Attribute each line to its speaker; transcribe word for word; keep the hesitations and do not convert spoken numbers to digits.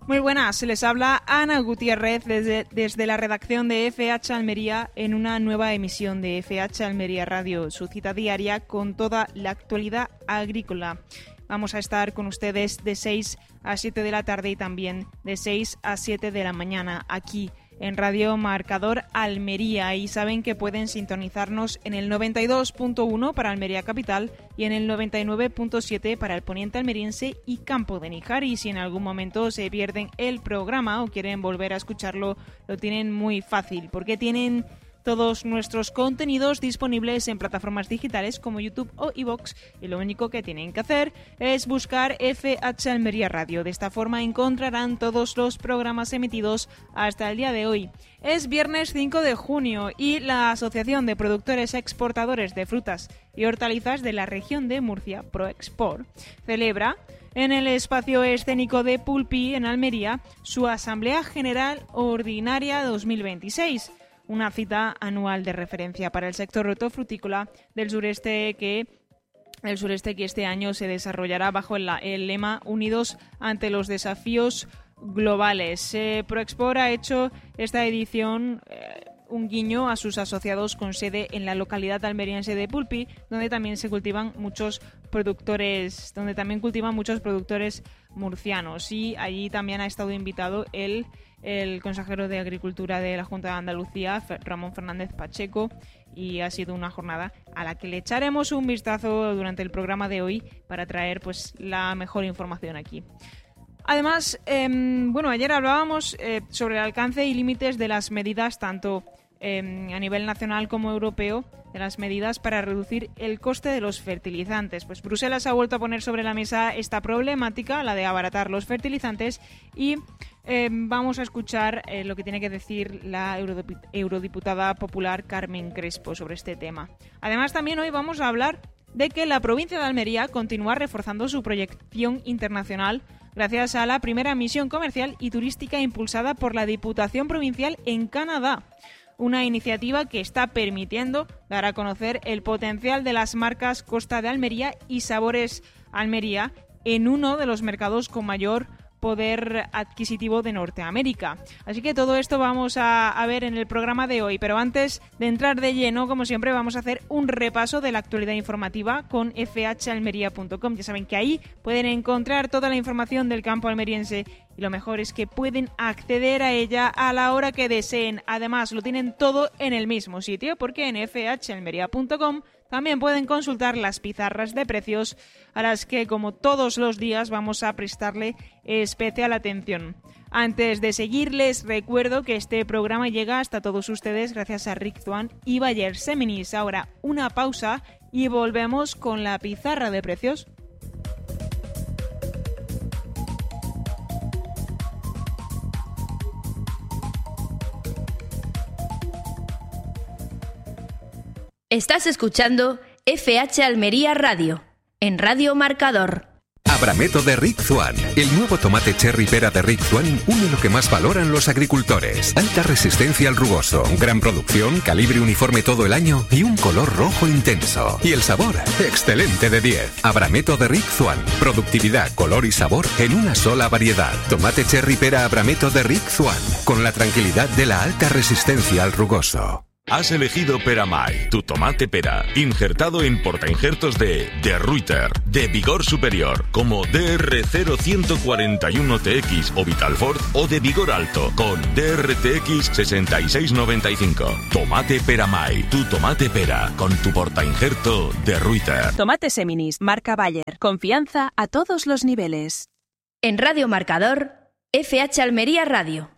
Speaker 1: Muy buenas, les habla Ana Gutiérrez desde, desde la redacción de F H Almería en una nueva emisión de F H Almería Radio, su cita diaria con toda la actualidad agrícola. Vamos a estar con ustedes de seis a siete de la tarde y también de seis a siete de la mañana aquí en Radio Marcador Almería, y saben que pueden sintonizarnos en el noventa y dos punto uno para Almería Capital y en el noventa y nueve punto siete para el poniente almeriense y Campo de Níjar. Y si en algún momento se pierden el programa o quieren volver a escucharlo, lo tienen muy fácil, porque tienen todos nuestros contenidos disponibles en plataformas digitales como YouTube o iVoox, y lo único que tienen que hacer es buscar F H Almería Radio. De esta forma encontrarán todos los programas emitidos hasta el día de hoy. Es viernes cinco de junio y la Asociación de Productores Exportadores de Frutas y Hortalizas de la región de Murcia, ProExport, celebra en el espacio escénico de Pulpí, en Almería, su Asamblea General Ordinaria dos mil veintiséis. Una cita anual de referencia para el sector hortofrutícola del sureste que el sureste que este año se desarrollará bajo el, el lema Unidos ante los desafíos globales. Eh, ProExport ha hecho esta edición eh, un guiño a sus asociados con sede en la localidad almeriense de Pulpí, donde también se cultivan muchos productores, donde también cultivan muchos productores murcianos, y allí también ha estado invitado el el consejero de Agricultura de la Junta de Andalucía, Ramón Fernández Pacheco, y ha sido una jornada a la que le echaremos un vistazo durante el programa de hoy para traer pues la mejor información aquí. Además, eh, bueno, ayer hablábamos eh, sobre el alcance y límites de las medidas tanto eh, a nivel nacional como europeo, de las medidas para reducir el coste de los fertilizantes. Pues Bruselas ha vuelto a poner sobre la mesa esta problemática, la de abaratar los fertilizantes, y eh, vamos a escuchar eh, lo que tiene que decir la eurodiputada popular Carmen Crespo sobre este tema. Además, también hoy vamos a hablar de que la provincia de Almería continúa reforzando su proyección internacional gracias a la primera misión comercial y turística impulsada por la Diputación Provincial en Canadá. Una iniciativa que está permitiendo dar a conocer el potencial de las marcas Costa de Almería y Sabores Almería en uno de los mercados con mayor poder adquisitivo de Norteamérica. Así que todo esto vamos a, a ver en el programa de hoy, pero antes de entrar de lleno, como siempre, vamos a hacer un repaso de la actualidad informativa con f h almería punto com. Ya saben que ahí pueden encontrar toda la información del campo almeriense, y lo mejor es que pueden acceder a ella a la hora que deseen. Además, lo tienen todo en el mismo sitio, porque en f h almería punto com también pueden consultar las pizarras de precios, a las que, como todos los días, vamos a prestarle especial atención. Antes de seguir, les recuerdo que este programa llega hasta todos ustedes gracias a Rick Zuan y Bayer Seminis. Ahora una pausa y volvemos con la pizarra de precios.
Speaker 2: Estás escuchando F H Almería Radio, en Radio Marcador.
Speaker 3: Abrameto de Rick Zuan. El nuevo tomate cherry pera de Rick Zuan une lo que más valoran los agricultores. Alta resistencia al rugoso, gran producción, calibre uniforme todo el año y un color rojo intenso. Y el sabor, excelente de diez. Abrameto de Rick Zuan. Productividad, color y sabor en una sola variedad. Tomate cherry pera Abrameto de Rick Zuan. Con la tranquilidad de la alta resistencia al rugoso.
Speaker 4: Has elegido Peramay, tu tomate pera, injertado en portainjertos de De Ruyter, de vigor superior, como D R cero uno cuatro uno T X o Vitalfort, o de vigor alto, con D R T X sesenta y seis noventa y cinco. Tomate Peramay, tu tomate pera, con tu portainjerto De Ruyter.
Speaker 5: Tomate Seminis, marca Bayer. Confianza a todos los niveles.
Speaker 2: En Radio Marcador, F H Almería Radio.